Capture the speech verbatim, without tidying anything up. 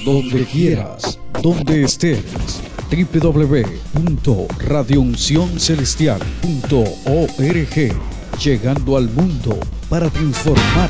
donde quieras, donde estés. doble u doble u doble u punto radio unción celestial punto org, llegando al mundo para transformar